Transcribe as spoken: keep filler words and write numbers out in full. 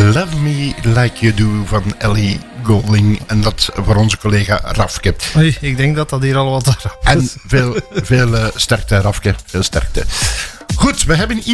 Love Me Like You Do van Ellie Goulding. En dat voor onze collega Rafke. Oei, ik denk dat dat hier al wat rap is. En veel, veel uh, sterkte, Rafke. Veel sterkte. Goed, we hebben